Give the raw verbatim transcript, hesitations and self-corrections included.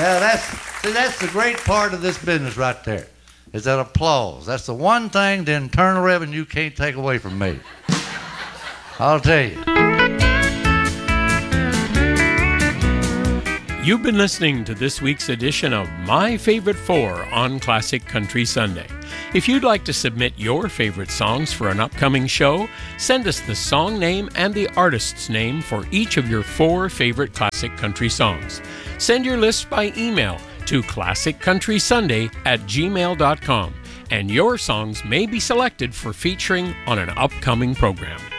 Yeah, that's see, that's the great part of this business right there, is that applause. That's the one thing the Internal Revenue can't take away from me. I'll tell you. You've been listening to this week's edition of My Favorite Four on Classic Country Sunday. If you'd like to submit your favorite songs for an upcoming show, send us the song name and the artist's name for each of your four favorite classic country songs. Send your list by email to classic country sunday at gmail dot com, and your songs may be selected for featuring on an upcoming program.